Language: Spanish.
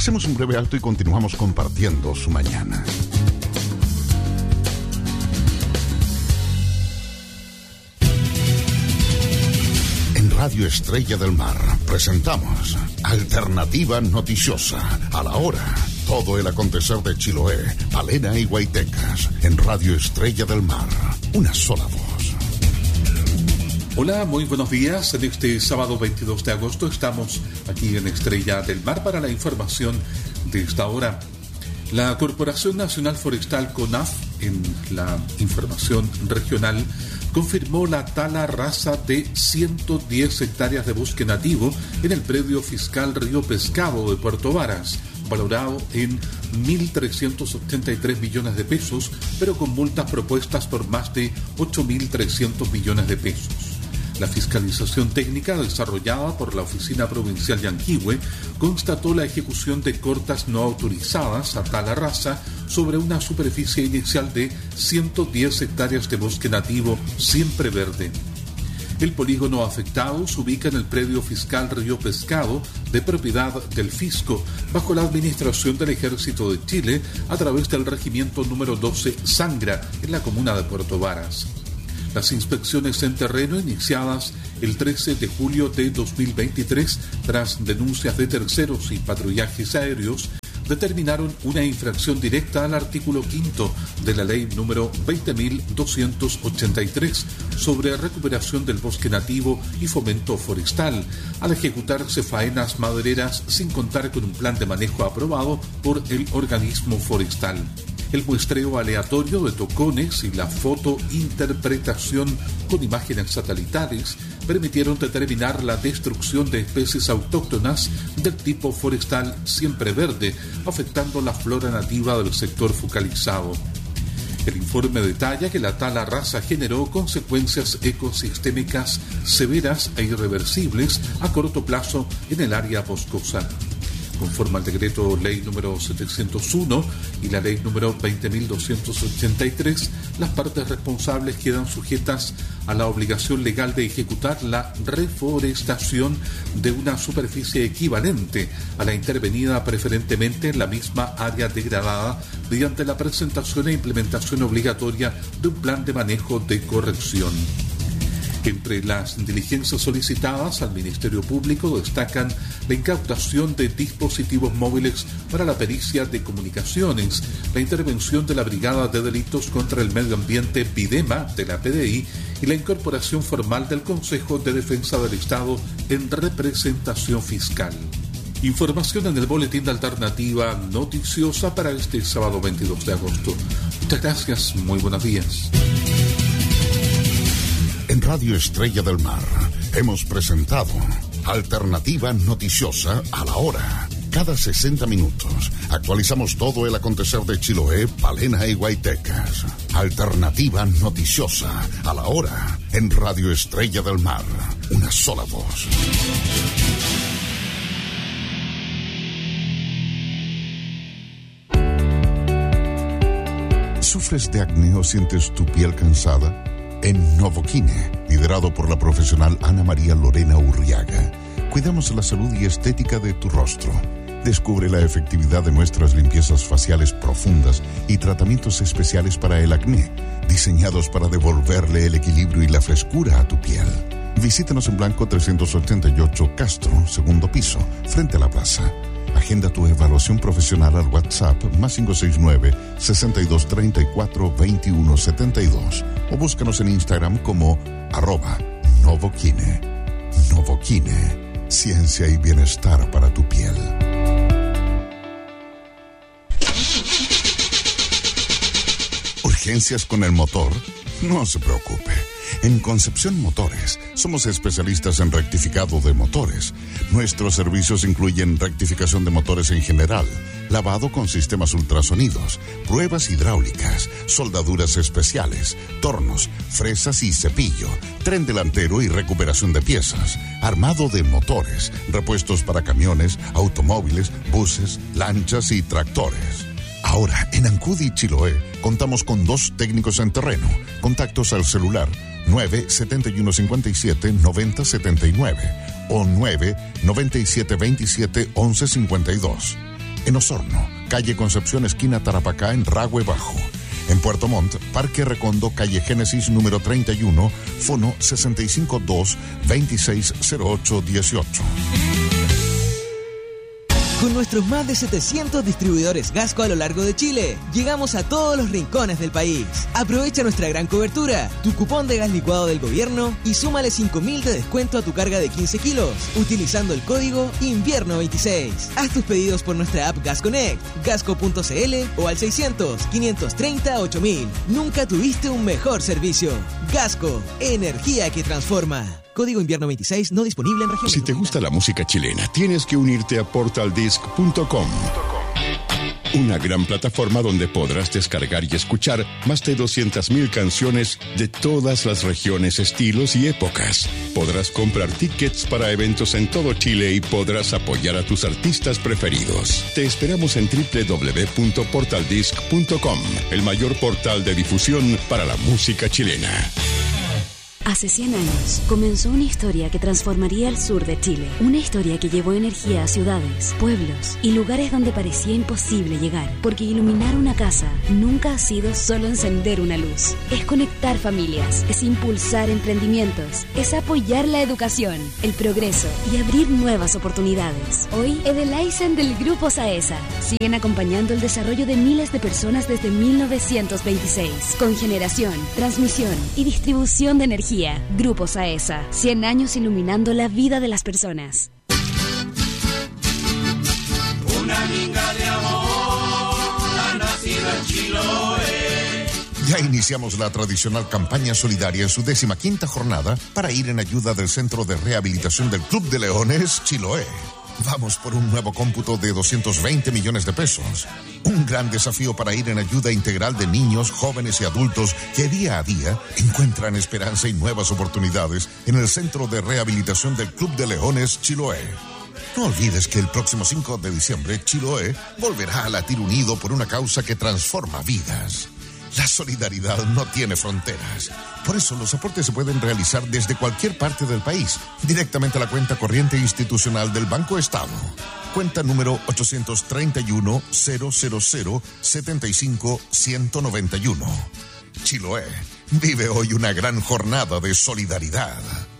Hacemos un breve alto y continuamos compartiendo su mañana. En Radio Estrella del Mar presentamos Alternativa Noticiosa. A la hora, todo el acontecer de Chiloé, Palena y Guaytecas. En Radio Estrella del Mar, una sola voz. Hola, muy buenos días. En este sábado 22 de agosto estamos aquí en Estrella del Mar para la información de esta hora. La Corporación Nacional Forestal CONAF, en la información regional, confirmó la tala rasa de 110 hectáreas de bosque nativo en el predio fiscal Río Pescado de Puerto Varas, valorado en 1.383 millones de pesos, pero con multas propuestas por más de 8.300 millones de pesos. La fiscalización técnica desarrollada por la Oficina Provincial Yanquihue constató la ejecución de cortas no autorizadas a tala rasa sobre una superficie inicial de 110 hectáreas de bosque nativo siempre verde. El polígono afectado se ubica en el predio fiscal Río Pescado, de propiedad del Fisco, bajo la administración del Ejército de Chile a través del regimiento número 12 Sangra, en la comuna de Puerto Varas. Las inspecciones en terreno iniciadas el 13 de julio de 2023, tras denuncias de terceros y patrullajes aéreos, determinaron una infracción directa al artículo 5 de la ley número 20.283 sobre recuperación del bosque nativo y fomento forestal, al ejecutarse faenas madereras sin contar con un plan de manejo aprobado por el organismo forestal. El muestreo aleatorio de tocones y la fotointerpretación con imágenes satelitales permitieron determinar la destrucción de especies autóctonas del tipo forestal siempre verde, afectando la flora nativa del sector focalizado. El informe detalla que la tala rasa generó consecuencias ecosistémicas severas e irreversibles a corto plazo en el área boscosa. Conforme al decreto ley número 701 y la ley número 20.283, las partes responsables quedan sujetas a la obligación legal de ejecutar la reforestación de una superficie equivalente a la intervenida preferentemente en la misma área degradada mediante la presentación e implementación obligatoria de un plan de manejo de corrección. Entre las diligencias solicitadas al Ministerio Público destacan la incautación de dispositivos móviles para la pericia de comunicaciones, la intervención de la Brigada de Delitos contra el Medio Ambiente BIDEMA de la PDI y la incorporación formal del Consejo de Defensa del Estado en representación fiscal. Información en el boletín de Alternativa Noticiosa para este sábado 22 de agosto. Muchas gracias, muy buenos días. En Radio Estrella del Mar hemos presentado Alternativa Noticiosa a la hora. Cada 60 minutos actualizamos todo el acontecer de Chiloé, Palena y Guaytecas. Alternativa Noticiosa a la hora en Radio Estrella del Mar. Una sola voz. ¿Sufres de acné o sientes tu piel cansada? En Novoquine, liderado por la profesional Ana María Lorena Urriaga, cuidamos la salud y estética de tu rostro. Descubre la efectividad de nuestras limpiezas faciales profundas y tratamientos especiales para el acné, diseñados para devolverle el equilibrio y la frescura a tu piel. Visítanos en Blanco 388 Castro, segundo piso, frente a la plaza. Agenda tu evaluación profesional al WhatsApp más 569-6234-2172 o búscanos en Instagram como @Novoquine. Novoquine, ciencia y bienestar para tu piel. ¿Urgencias con el motor? No se preocupe. En Concepción Motores somos especialistas en rectificado de motores. Nuestros servicios incluyen rectificación de motores en general, lavado con sistemas ultrasonidos, pruebas hidráulicas, soldaduras especiales, tornos, fresas y cepillo, tren delantero y recuperación de piezas, armado de motores, repuestos para camiones, automóviles, buses, lanchas y tractores. Ahora, en Ancud y Chiloé, contamos con 2 técnicos en terreno. Contactos al celular 9-7157-9079 o 9-9727-1152. En Osorno, calle Concepción, esquina Tarapacá, en Rahue Bajo. En Puerto Montt, Parque Recondo, calle Génesis número 31, fono 652-260818. Con nuestros más de 700 distribuidores Gasco a lo largo de Chile, llegamos a todos los rincones del país. Aprovecha nuestra gran cobertura, tu cupón de gas licuado del gobierno y súmale 5.000 de descuento a tu carga de 15 kilos, utilizando el código INVIERNO26. Haz tus pedidos por nuestra app Gas Connect, gasco.cl o al 600-530-8000. Nunca tuviste un mejor servicio. Gasco, energía que transforma. Código Invierno 26 no disponible en regiones. Si te gusta la música chilena, tienes que unirte a portaldisc.com. Una gran plataforma donde podrás descargar y escuchar más de 200.000 canciones de todas las regiones, estilos y épocas. Podrás comprar tickets para eventos en todo Chile y podrás apoyar a tus artistas preferidos. Te esperamos en www.portaldisc.com, el mayor portal de difusión para la música chilena. Hace 100 años comenzó una historia que transformaría el sur de Chile. Una historia que llevó energía a ciudades, pueblos y lugares donde parecía imposible llegar. Porque iluminar una casa nunca ha sido solo encender una luz. Es conectar familias, es impulsar emprendimientos, es apoyar la educación, el progreso y abrir nuevas oportunidades. Hoy, Edelaizen del Grupo Saesa siguen acompañando el desarrollo de miles de personas desde 1926. Con generación, transmisión y distribución de energía. Grupo Saesa, 100 años iluminando la vida de las personas. Una minga de amor ha nacido en Chiloé. Ya iniciamos la tradicional campaña solidaria en su 15ª jornada para ir en ayuda del Centro de Rehabilitación del Club de Leones Chiloé. Vamos por un nuevo cómputo de 220 millones de pesos. Un gran desafío para ir en ayuda integral de niños, jóvenes y adultos que día a día encuentran esperanza y nuevas oportunidades en el Centro de Rehabilitación del Club de Leones Chiloé. No olvides que el próximo 5 de diciembre Chiloé volverá a latir unido por una causa que transforma vidas. La solidaridad no tiene fronteras. Por eso los aportes se pueden realizar desde cualquier parte del país, directamente a la cuenta corriente institucional del Banco Estado. Cuenta número 831-000-75-191. Chiloé vive hoy una gran jornada de solidaridad.